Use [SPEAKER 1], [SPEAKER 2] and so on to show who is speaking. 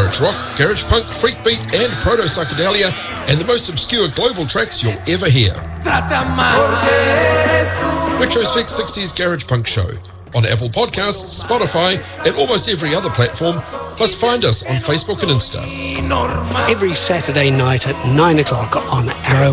[SPEAKER 1] garage rock, garage punk, freak beat and proto-psychedelia, and the most obscure global tracks you'll ever hear. Retrospect 60s Garage Punk Show on Apple Podcasts, Spotify, and almost every other platform, plus find us on Facebook and Insta.
[SPEAKER 2] Every Saturday night at 9 o'clock on Arrow